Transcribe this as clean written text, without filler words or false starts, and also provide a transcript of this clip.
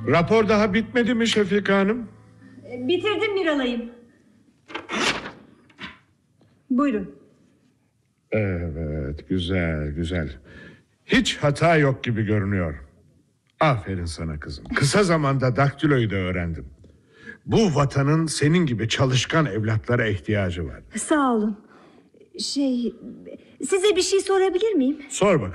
Rapor daha bitmedi mi Şefika Hanım? Bitirdim Miralay'ım. Buyurun. Evet, güzel güzel. Hiç hata yok gibi görünüyor. Aferin sana kızım. Kısa zamanda daktiloyu da öğrendim. Bu vatanın senin gibi çalışkan evlatlara ihtiyacı var. Sağ olun. Size bir şey sorabilir miyim? Sor bakalım.